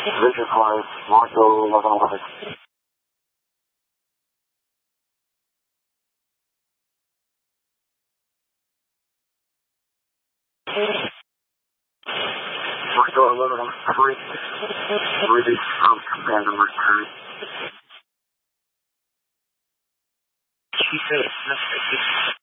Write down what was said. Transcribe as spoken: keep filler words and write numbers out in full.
Vision flight, Marco eleven eleven. Marco eleven on three. Release from command number three. She said it's